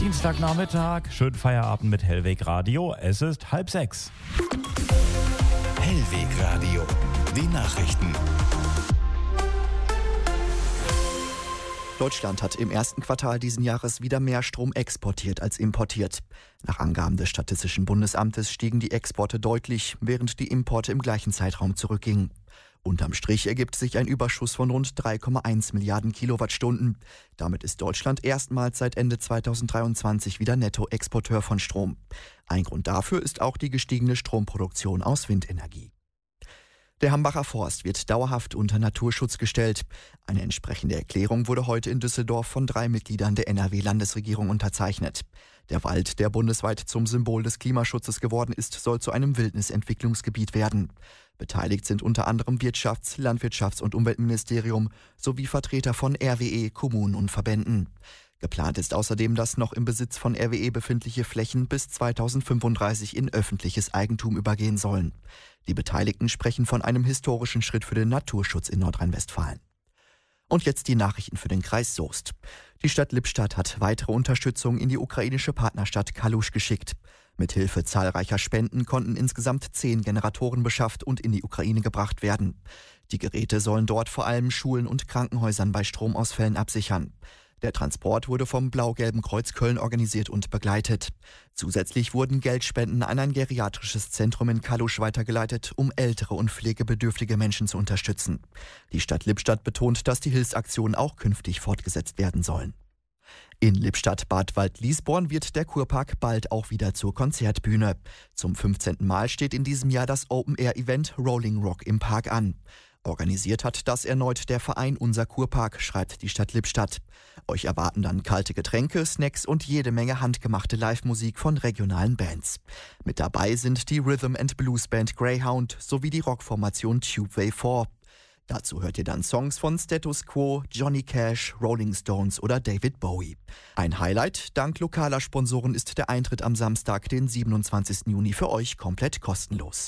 Dienstagnachmittag, schönen Feierabend mit Hellweg Radio. Es ist 5:30. Hellweg Radio, die Nachrichten. Deutschland hat im ersten Quartal diesen Jahres wieder mehr Strom exportiert als importiert. Nach Angaben des Statistischen Bundesamtes stiegen die Exporte deutlich, während die Importe im gleichen Zeitraum zurückgingen. Unterm Strich ergibt sich ein Überschuss von rund 3,1 Milliarden Kilowattstunden. Damit ist Deutschland erstmals seit Ende 2023 wieder Nettoexporteur von Strom. Ein Grund dafür ist auch die gestiegene Stromproduktion aus Windenergie. Der Hambacher Forst wird dauerhaft unter Naturschutz gestellt. Eine entsprechende Erklärung wurde heute in Düsseldorf von 3 Mitgliedern der NRW-Landesregierung unterzeichnet. Der Wald, der bundesweit zum Symbol des Klimaschutzes geworden ist, soll zu einem Wildnisentwicklungsgebiet werden. Beteiligt sind unter anderem Wirtschafts-, Landwirtschafts- und Umweltministerium sowie Vertreter von RWE, Kommunen und Verbänden. Geplant ist außerdem, dass noch im Besitz von RWE befindliche Flächen bis 2035 in öffentliches Eigentum übergehen sollen. Die Beteiligten sprechen von einem historischen Schritt für den Naturschutz in Nordrhein-Westfalen. Und jetzt die Nachrichten für den Kreis Soest. Die Stadt Lippstadt hat weitere Unterstützung in die ukrainische Partnerstadt Kalusch geschickt. Mithilfe zahlreicher Spenden konnten insgesamt 10 Generatoren beschafft und in die Ukraine gebracht werden. Die Geräte sollen dort vor allem Schulen und Krankenhäusern bei Stromausfällen absichern. Der Transport wurde vom Blau-Gelben Kreuz Köln organisiert und begleitet. Zusätzlich wurden Geldspenden an ein geriatrisches Zentrum in Kalusch weitergeleitet, um ältere und pflegebedürftige Menschen zu unterstützen. Die Stadt Lippstadt betont, dass die Hilfsaktionen auch künftig fortgesetzt werden sollen. In Lippstadt-Bad Wald-Liesborn wird der Kurpark bald auch wieder zur Konzertbühne. Zum 15. Mal steht in diesem Jahr das Open-Air-Event Rolling Rock im Park an. Organisiert hat das erneut der Verein Unser Kurpark, schreibt die Stadt Lippstadt. Euch erwarten dann kalte Getränke, Snacks und jede Menge handgemachte Live-Musik von regionalen Bands. Mit dabei sind die Rhythm and Blues Band Greyhound sowie die Rockformation Tubeway 4. Dazu hört ihr dann Songs von Status Quo, Johnny Cash, Rolling Stones oder David Bowie. Ein Highlight, dank lokaler Sponsoren ist der Eintritt am Samstag, den 27. Juni für euch komplett kostenlos.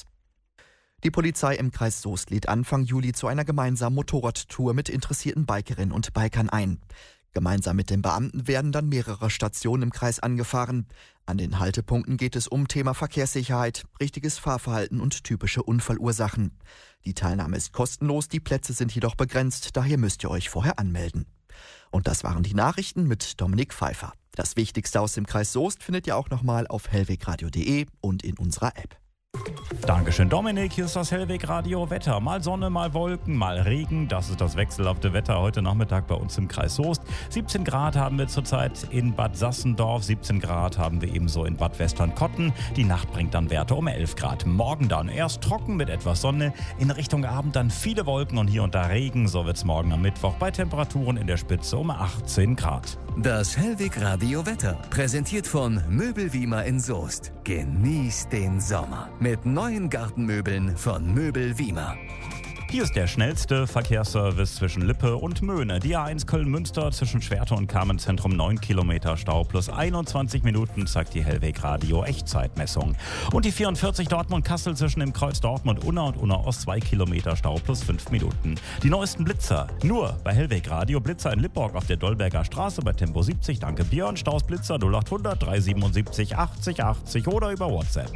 Die Polizei im Kreis Soest lädt Anfang Juli zu einer gemeinsamen Motorradtour mit interessierten Bikerinnen und Bikern ein. Gemeinsam mit den Beamten werden dann mehrere Stationen im Kreis angefahren. An den Haltepunkten geht es um Thema Verkehrssicherheit, richtiges Fahrverhalten und typische Unfallursachen. Die Teilnahme ist kostenlos, die Plätze sind jedoch begrenzt, daher müsst ihr euch vorher anmelden. Und das waren die Nachrichten mit Dominik Pfeiffer. Das Wichtigste aus dem Kreis Soest findet ihr auch nochmal auf hellwegradio.de und in unserer App. Dankeschön, Dominik. Hier ist das Hellweg Radio Wetter. Mal Sonne, mal Wolken, mal Regen. Das ist das wechselhafte Wetter heute Nachmittag bei uns im Kreis Soest. 17 Grad haben wir zurzeit in Bad Sassendorf. 17 Grad haben wir ebenso in Bad Westernkotten. Die Nacht bringt dann Werte um 11 Grad. Morgen dann erst trocken mit etwas Sonne. In Richtung Abend dann viele Wolken und hier und da Regen. So wird es morgen am Mittwoch bei Temperaturen in der Spitze um 18 Grad. Das Hellweg Radio Wetter, präsentiert von Möbel-Wiemer in Soest. Genießt den Sommer mit neuen Gartenmöbeln von Möbel-Wiemer. Hier ist der schnellste Verkehrsservice zwischen Lippe und Möhne. Die A1 Köln-Münster zwischen Schwerte und Kamenz-Zentrum 9 Kilometer Stau plus 21 Minuten, zeigt die Hellweg Radio Echtzeitmessung. Und die 44 Dortmund-Kassel zwischen dem Kreuz Dortmund-Unna und Unna-Ost 2 Kilometer Stau plus 5 Minuten. Die neuesten Blitzer nur bei Hellweg Radio. Blitzer in Lippborg auf der Dolberger Straße bei Tempo 70. Danke Björn. Staus Blitzer 0800 377 80 80 oder über WhatsApp.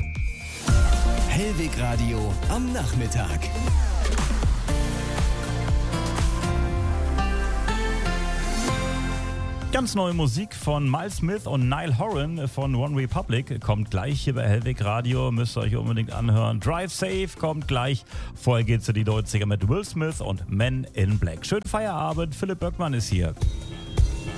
Hellweg Radio am Nachmittag. Ganz neue Musik von Miles Smith und Niall Horan von One Republic kommt gleich hier bei Hellweg Radio. Müsst ihr euch unbedingt anhören. Drive Safe kommt gleich. Vorher geht's in die 90er mit Will Smith und Men in Black. Schönen Feierabend. Philipp Böckmann ist hier.